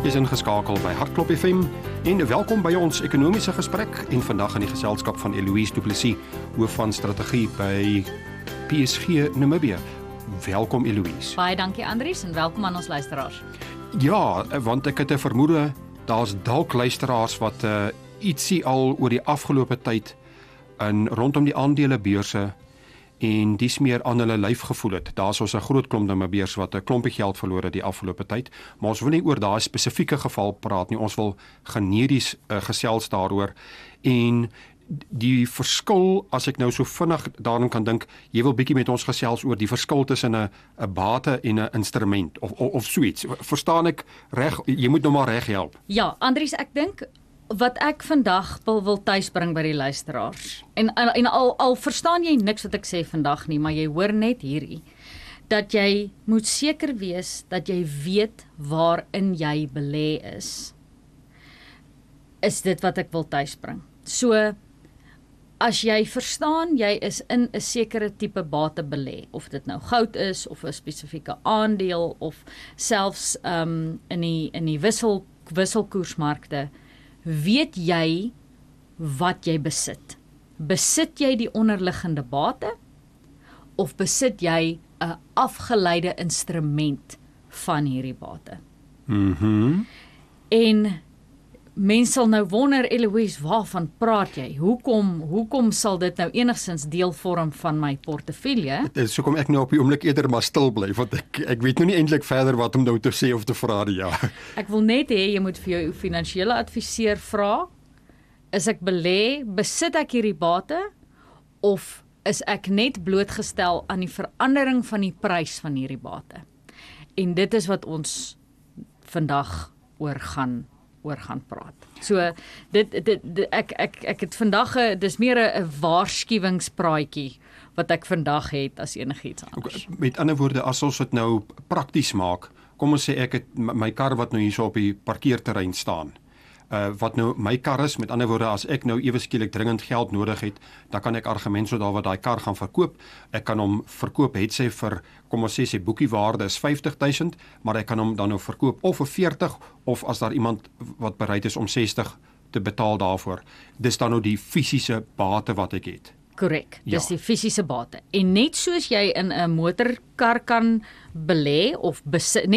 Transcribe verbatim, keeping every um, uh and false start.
Jy's ingeskakel by Hartklop F M en welkom by ons ekonomiese gesprek en vandag in die geselskap van Eloise Du Plessis, hoof van strategie by P S G Namibië. Welkom Eloise. Baie dankie Andries en welkom aan ons luisteraars. Ja, want ek het 'n vermoede daar's dalk luisteraars wat uh, ietsie al oor die afgelope tyd in rondom die aandelebeurse en dis meer aan hulle lyf gevoel het. Daar's ons 'n groot klomp Namibiërs wat 'n klompie geld verloor het die afgelope tyd, maar ons wil nie oor daai spesifieke geval praat nie. Ons wil generies uh, gesels daaroor en die verskil, as ek nou so vinnig daarin kan dink, jy wil bietjie met ons gesels oor die verskil tussen 'n 'n bate en 'n instrument of of, of so iets. Verstaan ek reg? Jy moet nou maar reg help. Ja, Andries, ek dink wat ek vandag wil, wil tuisbring by die luisteraars. En, en, en al, al verstaan jy niks wat ek sê vandag nie, maar jy hoor net hierdie, dat jy moet seker wees dat jy weet waarin jy belê is. Is dit wat ek wil tuisbring. So, as jy verstaan, jy is in 'n sekere tipe bate belê, of dit nou goud is, of 'n spesifieke aandeel, of selfs um, in die, in die wissel, wisselkoersmarkte, weet jy wat jy besit? Besit jy die onderliggende bate of besit jy 'n afgeleide instrument van hierdie bate? Mhm. En mense sal nou wonder, Eloise, waarvan praat jy? Hoekom hoekom sal dit nou enigstens deel vorm van my portefeulje? Dit is so kom ek nou op die oomblik eerder maar stil bly want ek ek weet nou nie eintlik verder wat om nou te sê of te vra nie, ja. Ek wil net hê jy moet vir jou finansiële adviseur vra, is ek belê, besit ek hierdie bate of is ek net blootgestel aan die verandering van die prys van hierdie bate? En dit is wat ons vandag oor gaan oor gaan praat. So dit dit, dit ek ek ek het vandag 'n dis meer 'n waarskuwingspraatjie wat ek vandag het as enigiets anders. Met ander woorde, as ons dit nou prakties maak, kom ons sê ek het my kar wat nou hierso op die parkeerterrein staan. Uh, wat nou my kar is, met ander woorde, as ek nou ewe skielik dringend geld nodig het, dan kan ek argument so daar wat daai kar gaan verkoop. Ek kan hom verkoop, het sy vir, kom ons sê sy boekiewaarde is vyftig duisend, maar ek kan hom dan nou verkoop of vir veertig, of as daar iemand wat bereid is om sestig te betaal daarvoor. Dis dan nou die fisiese bate wat ek het. Korrek, dis Ja. die fisiese bate. En net soos jy in 'n motorkar kan belê of besit,